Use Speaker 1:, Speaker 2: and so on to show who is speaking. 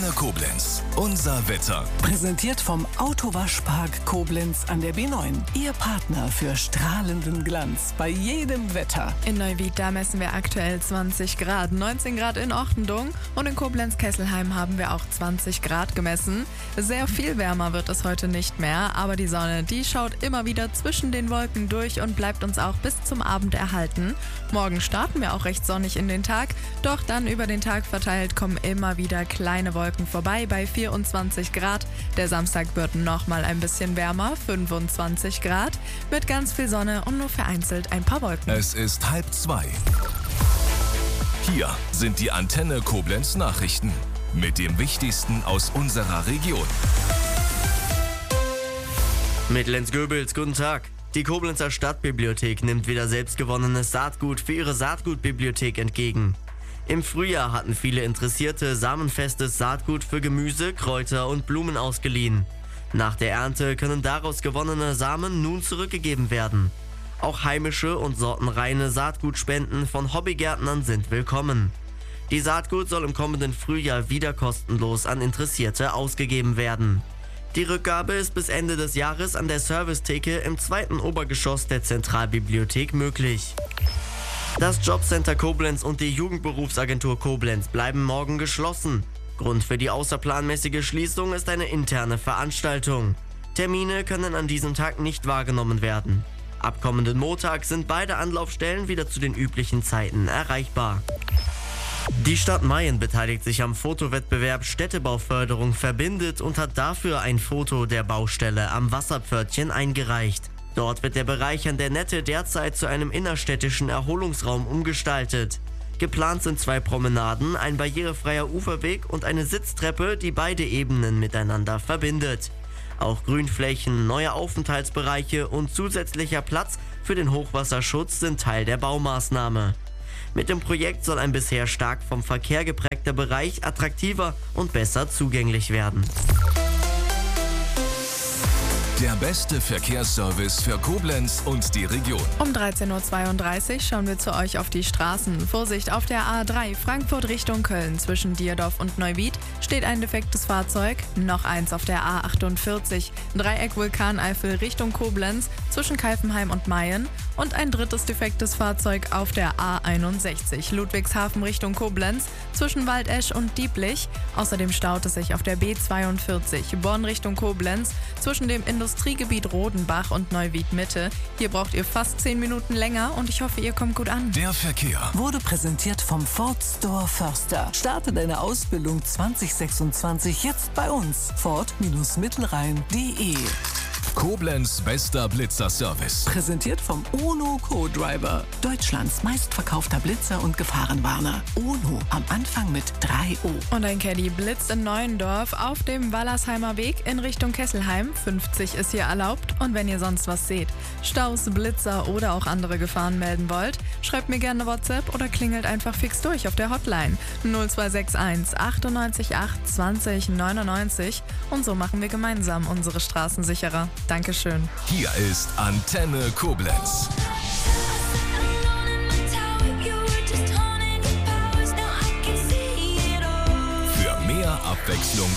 Speaker 1: Antenne Koblenz. Unser Wetter.
Speaker 2: Präsentiert vom Autowaschpark Koblenz an der B9. Ihr Partner für strahlenden Glanz bei jedem Wetter.
Speaker 3: In Neuwied, da messen wir aktuell 20 Grad, 19 Grad in Ortendung und in Koblenz-Kesselheim haben wir auch 20 Grad gemessen. Sehr viel wärmer wird es heute nicht mehr, aber die Sonne, die schaut immer wieder zwischen den Wolken durch und bleibt uns auch bis zum Abend erhalten. Morgen starten wir auch recht sonnig in den Tag, doch dann über den Tag verteilt kommen immer wieder kleine Wolken vorbei bei 24 Grad. Der Samstag wird nochmal ein bisschen wärmer, 25 Grad, mit ganz viel Sonne und nur vereinzelt ein paar Wolken.
Speaker 1: Es ist 1:30. Hier sind die Antenne Koblenz Nachrichten mit dem Wichtigsten aus unserer Region.
Speaker 4: Mit Lenz Goebels, guten Tag. Die Koblenzer Stadtbibliothek nimmt wieder selbstgewonnenes Saatgut für ihre Saatgutbibliothek entgegen. Im Frühjahr hatten viele Interessierte samenfestes Saatgut für Gemüse, Kräuter und Blumen ausgeliehen. Nach der Ernte können daraus gewonnene Samen nun zurückgegeben werden. Auch heimische und sortenreine Saatgutspenden von Hobbygärtnern sind willkommen. Die Saatgut soll im kommenden Frühjahr wieder kostenlos an Interessierte ausgegeben werden. Die Rückgabe ist bis Ende des Jahres an der Servicetheke im 2. Obergeschoss der Zentralbibliothek möglich. Das Jobcenter Koblenz und die Jugendberufsagentur Koblenz bleiben morgen geschlossen. Grund für die außerplanmäßige Schließung ist eine interne Veranstaltung. Termine können an diesem Tag nicht wahrgenommen werden. Ab kommenden Montag sind beide Anlaufstellen wieder zu den üblichen Zeiten erreichbar. Die Stadt Mayen beteiligt sich am Fotowettbewerb Städtebauförderung verbindet und hat dafür ein Foto der Baustelle am Wasserpförtchen eingereicht. Dort wird der Bereich an der Nette derzeit zu einem innerstädtischen Erholungsraum umgestaltet. Geplant sind 2 Promenaden, ein barrierefreier Uferweg und eine Sitztreppe, die beide Ebenen miteinander verbindet. Auch Grünflächen, neue Aufenthaltsbereiche und zusätzlicher Platz für den Hochwasserschutz sind Teil der Baumaßnahme. Mit dem Projekt soll ein bisher stark vom Verkehr geprägter Bereich attraktiver und besser zugänglich werden.
Speaker 1: Der beste Verkehrsservice für Koblenz und die Region.
Speaker 3: Um 13:32 Uhr schauen wir zu euch auf die Straßen. Vorsicht, auf der A3 Frankfurt Richtung Köln zwischen Dierdorf und Neuwied steht ein defektes Fahrzeug. Noch eins auf der A48 Dreieck Vulkaneifel Richtung Koblenz zwischen Kalfenheim und Mayen. Und ein drittes defektes Fahrzeug auf der A61 Ludwigshafen Richtung Koblenz zwischen Waldesch und Dieblich. Außerdem staut es sich auf der B42 Bonn Richtung Koblenz zwischen dem Industriegebiet Rodenbach und Neuwied Mitte. Hier braucht ihr fast 10 Minuten länger und ich hoffe, ihr kommt gut an.
Speaker 1: Der Verkehr
Speaker 2: Wurde präsentiert vom Ford Store Förster. Starte deine Ausbildung 2026 jetzt bei uns. Ford-Mittelrhein.de.
Speaker 1: Koblenz bester Blitzerservice.
Speaker 2: Präsentiert vom UNO Co-Driver. Deutschlands meistverkaufter Blitzer und Gefahrenwarner. UNO am Anfang mit 3 O.
Speaker 3: Und ein Caddy blitzt in Neuendorf auf dem Wallersheimer Weg in Richtung Kesselheim. 50 ist hier erlaubt. Und wenn ihr sonst was seht, Staus, Blitzer oder auch andere Gefahren melden wollt, schreibt mir gerne WhatsApp oder klingelt einfach fix durch auf der Hotline 0261 98 8 20 99. Und so machen wir gemeinsam unsere Straßen sicherer. Dankeschön.
Speaker 1: Hier ist Antenne Koblenz. Für mehr Abwechslung